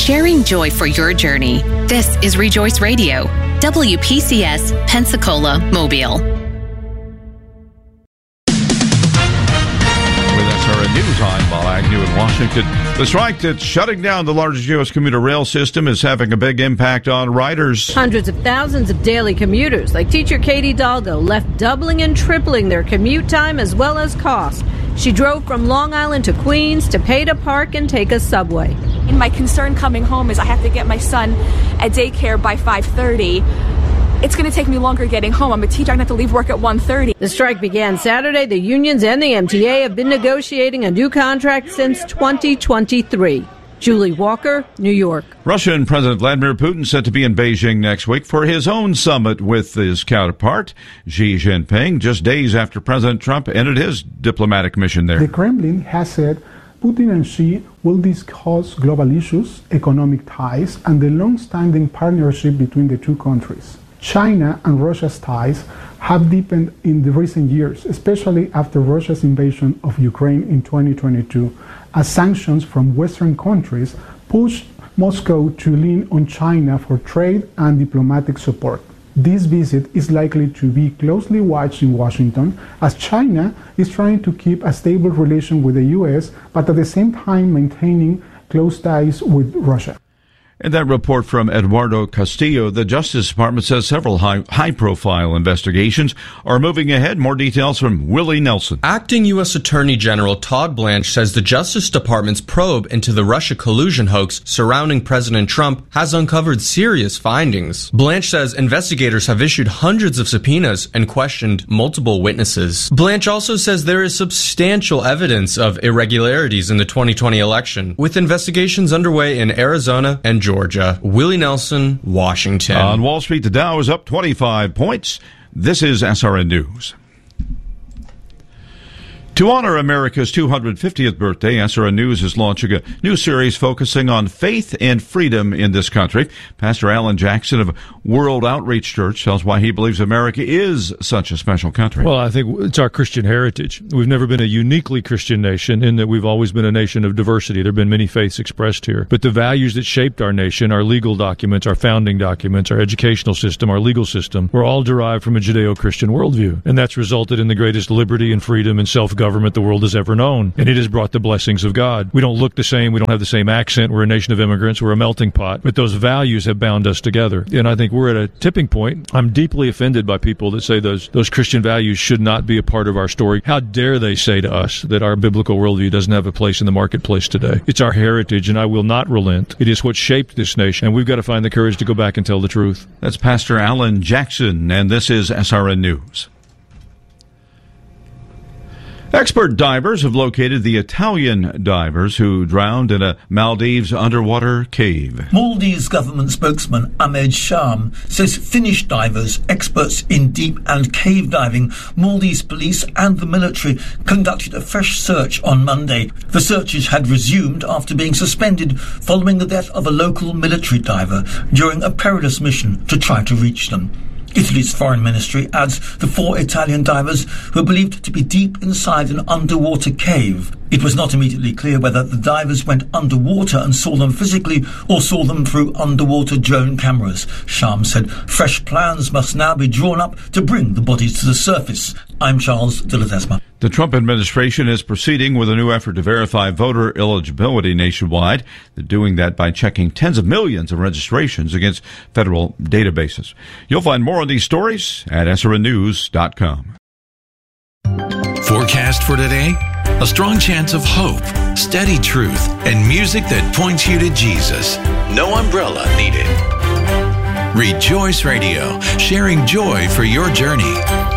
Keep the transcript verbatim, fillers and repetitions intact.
sharing joy for your journey. This is Rejoice Radio, W P C S, Pensacola, Mobile. News, I'm Bob Agnew in Washington. The strike that's shutting down the largest U S commuter rail system is having a big impact on riders. Hundreds of thousands of daily commuters, like teacher Katie Dalgo, left doubling and tripling their commute time as well as cost. She drove from Long Island to Queens to pay to park and take a subway. And my concern coming home is I have to get my son at daycare by five thirty. It's going to take me longer getting home. I'm a teacher. I'm going to have to leave work at one thirty. The strike began Saturday. The unions and the M T A have been negotiating a new contract since twenty twenty-three. Julie Walker, New York. Russian President Vladimir Putin set to be in Beijing next week for his own summit with his counterpart, Xi Jinping, just days after President Trump ended his diplomatic mission there. The Kremlin has said Putin and Xi will discuss global issues, economic ties, and the long-standing partnership between the two countries. China and Russia's ties have deepened in the recent years, especially after Russia's invasion of Ukraine in twenty twenty-two, as sanctions from Western countries pushed Moscow to lean on China for trade and diplomatic support. This visit is likely to be closely watched in Washington, as China is trying to keep a stable relation with the U S, but at the same time maintaining close ties with Russia. In that report from Eduardo Castillo, the Justice Department says several high, high-profile investigations are moving ahead. More details from Willie Nelson. Acting U S Attorney General Todd Blanche says the Justice Department's probe into the Russia collusion hoax surrounding President Trump has uncovered serious findings. Blanche says investigators have issued hundreds of subpoenas and questioned multiple witnesses. Blanche also says there is substantial evidence of irregularities in the twenty twenty election, with investigations underway in Arizona and Georgia. Georgia. Willie Nelson, Washington. On Wall Street, the Dow is up twenty-five points. This is S R N News. To honor America's two hundred fiftieth birthday, S R N News is launching a new series focusing on faith and freedom in this country. Pastor Alan Jackson of World Outreach Church tells why he believes America is such a special country. Well, I think it's our Christian heritage. We've never been a uniquely Christian nation in that we've always been a nation of diversity. There have been many faiths expressed here. But the values that shaped our nation, our legal documents, our founding documents, our educational system, our legal system, were all derived from a Judeo-Christian worldview. And that's resulted in the greatest liberty and freedom and self-government government the world has ever known, and it has brought the blessings of God. We don't look the same, we don't have the same accent, we're a nation of immigrants, we're a melting pot, but those values have bound us together, and I think we're at a tipping point. I'm deeply offended by people that say those those Christian values should not be a part of our story. How dare they say to us that our biblical worldview doesn't have a place in the marketplace today? It's our heritage, and I will not relent. It is what shaped this nation, and we've got to find the courage to go back and tell the truth. That's Pastor Alan Jackson, and this is S R N News. Expert divers have located the Italian divers who drowned in a Maldives underwater cave. Maldives government spokesman Ahmed Sham says Finnish divers, experts in deep and cave diving, Maldives police and the military conducted a fresh search on Monday. The searches had resumed after being suspended following the death of a local military diver during a perilous mission to try to reach them. Italy's foreign ministry adds the four Italian divers were believed to be deep inside an underwater cave. It was not immediately clear whether the divers went underwater and saw them physically or saw them through underwater drone cameras. Sham said fresh plans must now be drawn up to bring the bodies to the surface. I'm Charles de Ledesma. The Trump administration is proceeding with a new effort to verify voter eligibility nationwide. They're doing that by checking tens of millions of registrations against federal databases. You'll find more on these stories at S R N news dot com. Forecast for today? A strong chance of hope, steady truth, and music that points you to Jesus. No umbrella needed. Rejoice Radio, sharing joy for your journey.